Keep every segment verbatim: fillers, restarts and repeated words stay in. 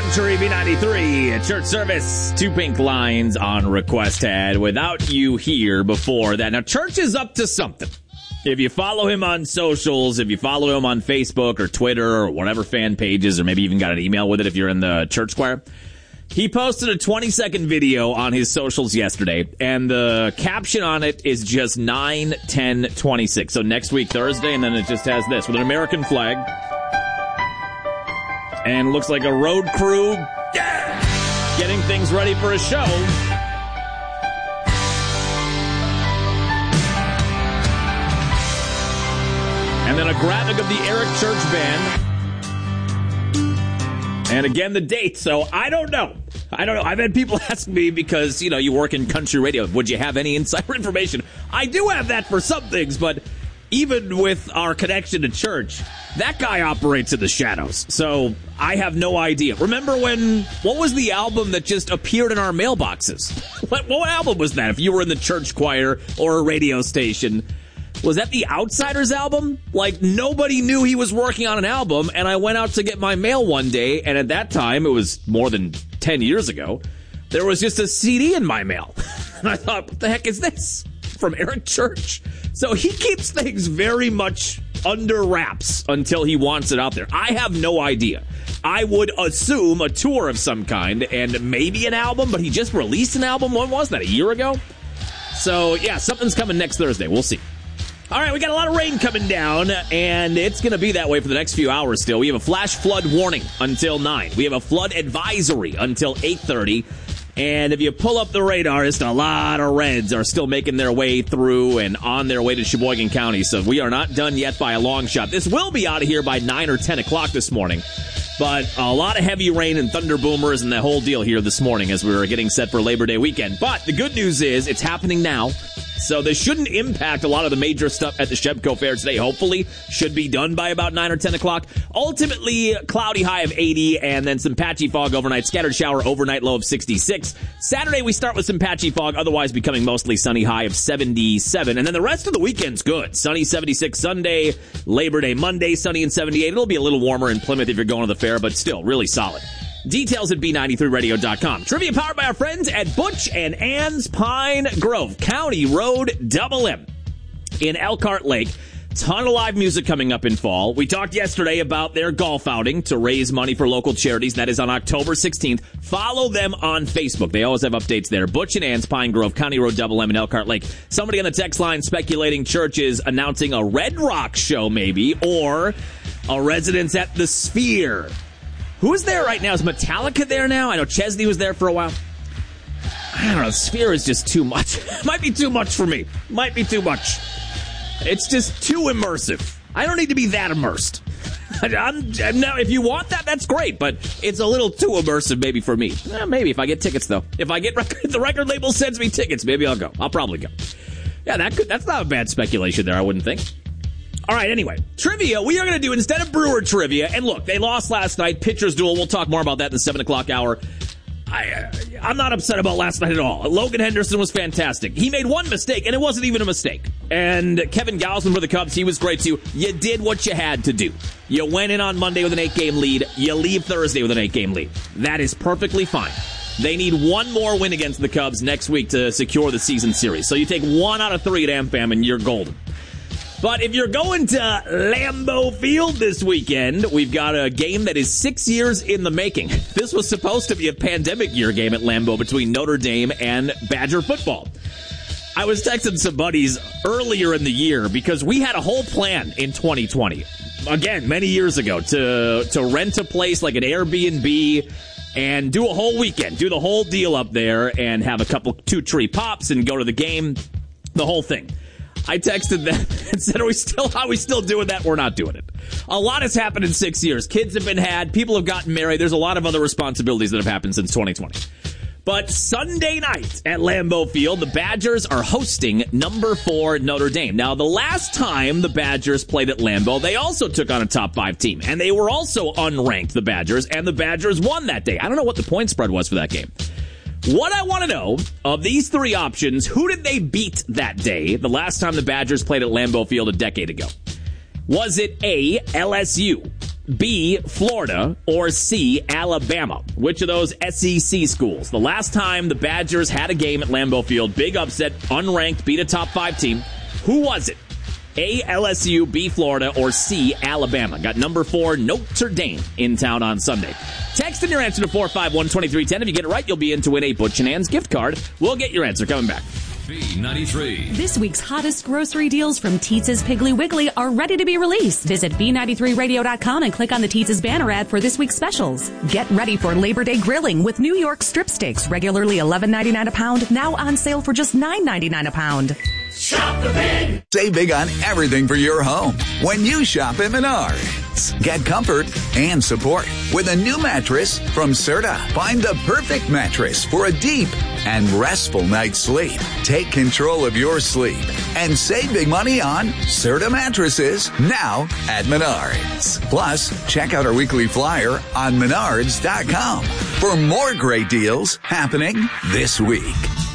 Country B ninety-three, church service, two pink lines on request had without you here before that. Now, church is up to something. If you follow him on socials, if you follow him on Facebook or Twitter or whatever fan pages, or maybe even got an email with it if you're in the church choir, he posted a twenty second video on his socials yesterday, and the caption on it is just nine ten twenty-six. So next week, Thursday, and then it just has this with an American flag. And looks like a road crew yeah, getting things ready for a show. And then a graphic of the Eric Church Band. And again, the date. So I don't know. I don't know. I've had people ask me because, you know, you work in country radio. Would you have any insider information? I do have that for some things, but even with our connection to church, that guy operates in the shadows. So I have no idea. Remember when, what was the album that just appeared in our mailboxes? What, what album was that? If you were in the church choir or a radio station, was that the Outsiders album? Like, nobody knew he was working on an album, and I went out to get my mail one day, and at that time, it was more than ten years ago, there was just a C D in my mail. And I thought, what the heck is this? From Eric Church? So he keeps things very much under wraps until he wants it out there. I have no idea. I would assume a tour of some kind and maybe an album, but he just released an album. When was that? A year ago? So, yeah, something's coming next Thursday. We'll see. All right, we got a lot of rain coming down, and it's going to be that way for the next few hours still. We have a flash flood warning until nine. We have a flood advisory until eight thirty. And if you pull up the radar, just a lot of reds are still making their way through and on their way to Sheboygan County. So we are not done yet by a long shot. This will be out of here by nine or ten o'clock this morning. But a lot of heavy rain and thunder boomers and the whole deal here this morning as we were getting set for Labor Day weekend. But the good news is it's happening now. So this shouldn't impact a lot of the major stuff at the Shebco Fair today. Hopefully, should be done by about nine or ten o'clock. Ultimately, cloudy high of eighty and then some patchy fog overnight. Scattered shower overnight low of sixty-six. Saturday, we start with some patchy fog, otherwise becoming mostly sunny high of seventy-seven. And then the rest of the weekend's good. Sunny seventy-six Sunday, Labor Day Monday, sunny and seventy-eight. It'll be a little warmer in Plymouth if you're going to the fair, but still really solid. Details at B ninety-three radio dot com. Trivia powered by our friends at Butch and Ann's Pine Grove, County Road Double M in Elkhart Lake. Ton of live music coming up in fall. We talked yesterday about their golf outing to raise money for local charities. That is on October sixteenth. Follow them on Facebook. They always have updates there. Butch and Ann's Pine Grove, County Road Double M in Elkhart Lake. Somebody on the text line speculating churches announcing a Red Rock show maybe, or a residence at the Sphere. Who's there right now? Is Metallica there now? I know Chesney was there for a while. I don't know. Sphere is just too much. Might be too much for me. Might be too much. It's just too immersive. I don't need to be that immersed. I'm, I'm, now, if you want that, that's great, but it's a little too immersive maybe for me. Eh, maybe if I get tickets, though. If I get record, the record label sends me tickets, maybe I'll go. I'll probably go. Yeah, that could, that's not a bad speculation there, I wouldn't think. All right, anyway, trivia, we are going to do, instead of Brewer trivia, and look, they lost last night, pitcher's duel, we'll talk more about that in the seven o'clock hour. I, uh, I'm not upset about last night at all. Logan Henderson was fantastic. He made one mistake, and it wasn't even a mistake. And Kevin Gausman for the Cubs, he was great too. You did what you had to do. You went in on Monday with an eight-game lead. You leave Thursday with an eight-game lead. That is perfectly fine. They need one more win against the Cubs next week to secure the season series. So you take one out of three at AmFam, and you're golden. But if you're going to Lambeau Field this weekend, we've got a game that is six years in the making. This was supposed to be a pandemic year game at Lambeau between Notre Dame and Badger football. I was texting some buddies earlier in the year because we had a whole plan in twenty twenty. Again, many years ago, to, to rent a place like an Airbnb and do a whole weekend, do the whole deal up there and have a couple two tree pops and go to the game, the whole thing. I texted them and said, are we still, are we still doing that? We're not doing it. A lot has happened in six years. Kids have been had. People have gotten married. There's a lot of other responsibilities that have happened since twenty twenty. But Sunday night at Lambeau Field, the Badgers are hosting number four Notre Dame. Now, the last time the Badgers played at Lambeau, they also took on a top five team. And they were also unranked, the Badgers, and the Badgers won that day. I don't know what the point spread was for that game. What I want to know, of these three options, who did they beat that day, the last time the Badgers played at Lambeau Field a decade ago? Was it A, L S U, B, Florida, or C, Alabama? Which of those S E C schools? The last time the Badgers had a game at Lambeau Field, big upset, unranked, beat a top five team. Who was it? A, L S U, B, Florida, or C, Alabama? Got number four, Notre Dame, in town on Sunday. Text in your answer to four five one, two three one zero. If you get it right, you'll be in to win a Butch and Ann's gift card. We'll get your answer coming back. B ninety-three. This week's hottest grocery deals from Teetz's Piggly Wiggly are ready to be released. Visit B ninety-three radio dot com and click on the Teetz's banner ad for this week's specials. Get ready for Labor Day grilling with New York strip steaks, regularly eleven ninety-nine a pound, now on sale for just nine ninety-nine a pound. Shop the Big. Save big on everything for your home when you shop at Menards. Get comfort and support with a new mattress from Serta. Find the perfect mattress for a deep and restful night's sleep. Take control of your sleep and save big money on Serta mattresses now at Menards. Plus, check out our weekly flyer on menards dot com for more great deals happening this week.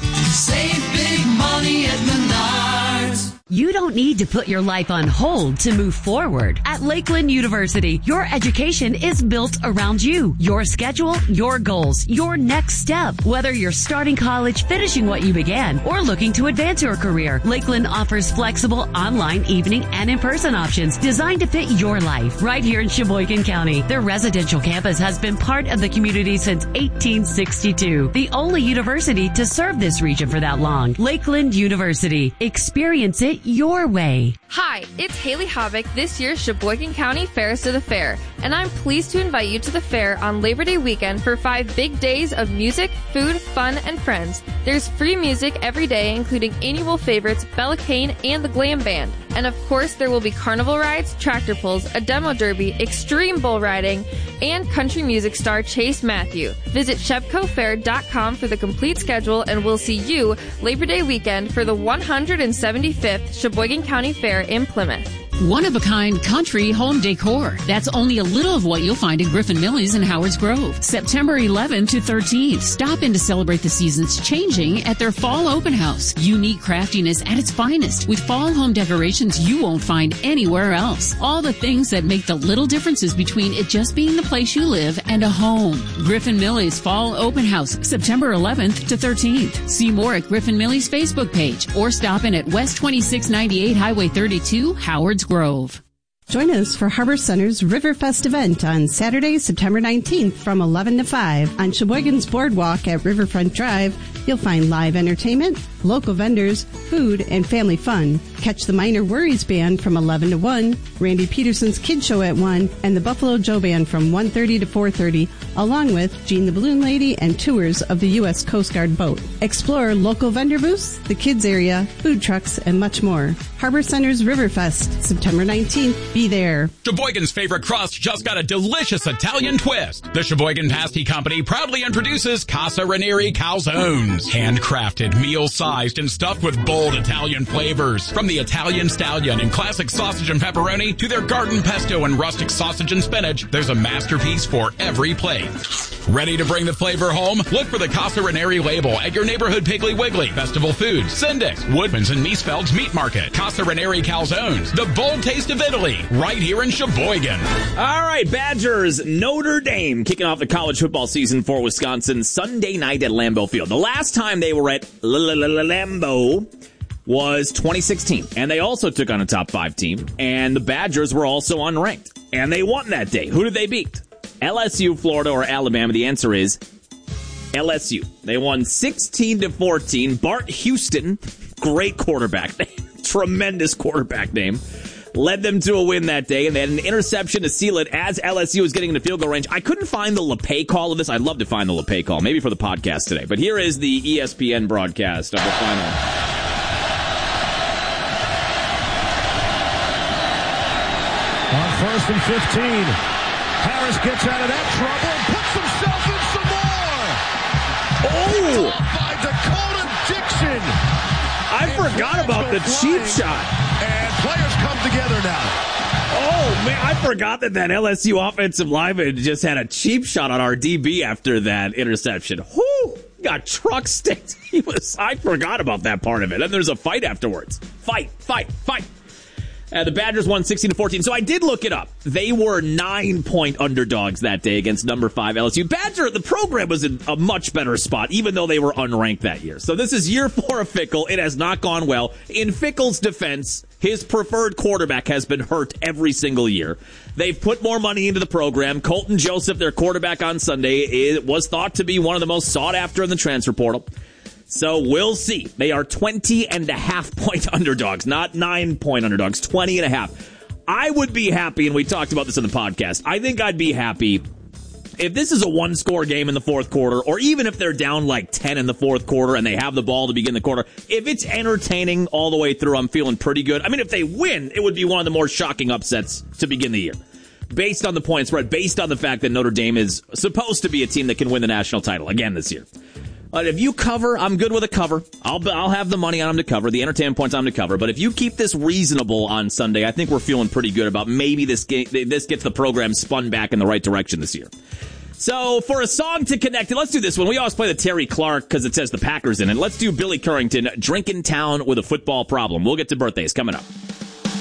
Save big money at Menards. You don't need to put your life on hold to move forward. At Lakeland University, your education is built around you, your schedule, your goals, your next step. Whether you're starting college, finishing what you began, or looking to advance your career, Lakeland offers flexible online, evening, and in-person options designed to fit your life. Right here in Sheboygan County, their residential campus has been part of the community since eighteen sixty-two. The only university to serve this region for that long. Lakeland University. Experience it your way. Hi, it's Haley Havoc, this year's Sheboygan County Fairest of the Fair, and I'm pleased to invite you to the fair on Labor Day weekend for five big days of music, food, fun, and friends. There's free music every day, including annual favorites Bella Kane and the Glam Band. And of course, there will be carnival rides, tractor pulls, a demo derby, extreme bull riding, and country music star Chase Matthew. Visit shebco fair dot com for the complete schedule, and we'll see you Labor Day weekend for the one hundred seventy-fifth Sheboygan County Fair in Plymouth. One-of-a-kind country home decor. That's only a little of what you'll find in Griffin Millie's in Howards Grove. September eleventh to thirteenth. Stop in to celebrate the seasons changing at their fall open house. Unique craftiness at its finest with fall home decorations you won't find anywhere else. All the things that make the little differences between it just being the place you live and a home. Griffin Millie's Fall Open House, September eleventh to thirteenth. See more at Griffin Millie's Facebook page or stop in at West twenty-six ninety-eight Highway thirty-two, Howards Grove. Join us for Harbor Center's Riverfest event on Saturday, September nineteenth from eleven to five. On Sheboygan's Boardwalk at Riverfront Drive, you'll find live entertainment, local vendors, food, and family fun. Catch the Minor Worries Band from eleven to one, Randy Peterson's Kid Show at one, and the Buffalo Joe Band from one thirty to four thirty, along with Jean the Balloon Lady and tours of the U S Coast Guard boat. Explore local vendor booths, the kids area, food trucks, and much more. Harbor Center's Riverfest, September nineteenth. Be there. Sheboygan's favorite crust just got a delicious Italian twist. The Sheboygan Pasty Company proudly introduces Casa Ranieri Calzones. Handcrafted, meal-sized, and stuffed with bold Italian flavors. From the Italian Stallion and classic sausage and pepperoni to their garden pesto and rustic sausage and spinach, there's a masterpiece for every plate. Ready to bring the flavor home? Look for the Casa Ranieri label at your neighborhood Piggly Wiggly, Festival Foods, Syndex, Woodman's, and Miesfeld's Meat Market. Casa Ranieri Calzones, the bold taste of Italy, right here in Sheboygan. All right, Badgers, Notre Dame kicking off the college football season for Wisconsin Sunday night at Lambeau Field. The last time they were at Lambeau was twenty sixteen, and they also took on a top five team, and the Badgers were also unranked, and they won that day. Who did they beat? L S U, Florida, or Alabama? The answer is L S U. They won sixteen to fourteen. Bart Houston, great quarterback name, tremendous quarterback name, led them to a win that day, and they had an interception to seal it as L S U was getting into field goal range. I couldn't find the LePay call of this. I'd love to find the LePay call, maybe for the podcast today. But here is the E S P N broadcast of the final. On first and fifteen, Harris gets out of that trouble and puts himself in some more. Oh! By Dakota Dixon. I forgot about the cheap shot. And players come together now. Oh, man, I forgot that that L S U offensive lineman just had a cheap shot on our D B after that interception. Whoo! Got truck sticked. He was, I forgot about that part of it. And there's a fight afterwards. Fight, fight, fight. Uh, the Badgers won sixteen to fourteen. So I did look it up. They were nine-point underdogs that day against number five L S U. Badger, the program was in a much better spot, even though they were unranked that year. So this is year four of Fickell. It has not gone well. In Fickell's defense, his preferred quarterback has been hurt every single year. They've put more money into the program. Colton Joseph, their quarterback on Sunday, it was thought to be one of the most sought after in the transfer portal. So we'll see. They are twenty and a half point underdogs, not nine point underdogs, twenty and a half. I would be happy, and we talked about this in the podcast, I think I'd be happy if this is a one-score game in the fourth quarter, or even if they're down like ten in the fourth quarter and they have the ball to begin the quarter. If it's entertaining all the way through, I'm feeling pretty good. I mean, if they win, it would be one of the more shocking upsets to begin the year. Based on the point spread, based on the fact that Notre Dame is supposed to be a team that can win the national title again this year. But if you cover, I'm good with a cover. I'll I'll have the money on them to cover, the entertainment points on them to cover. But if you keep this reasonable on Sunday, I think we're feeling pretty good about maybe this game, this gets the program spun back in the right direction this year. So for a song to connect, let's do this one. We always play the Terry Clark because it says the Packers in it. Let's do Billy Currington, Drinkin' Town with a Football Problem. We'll get to birthdays coming up.